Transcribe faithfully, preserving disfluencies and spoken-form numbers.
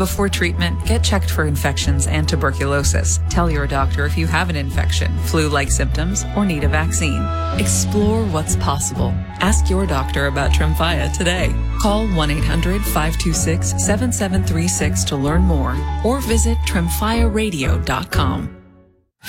Before treatment, get checked for infections and tuberculosis. Tell your doctor if you have an infection, flu-like symptoms, or need a vaccine. Explore what's possible. Ask your doctor about Tremfya today. Call one eight hundred, five two six, seven seven three six to learn more or visit tremfya radio dot com.